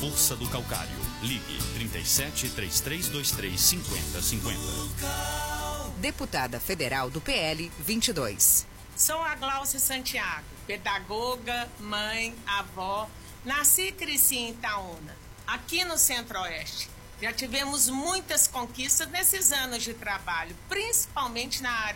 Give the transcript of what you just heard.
força do calcário. Ligue 37 3323 5050. Deputada Federal do PL 22. Sou a Glaucia Santiago, pedagoga, mãe, avó. Nasci e cresci em Itaúna, aqui no Centro-Oeste. Já tivemos muitas conquistas nesses anos de trabalho, principalmente na área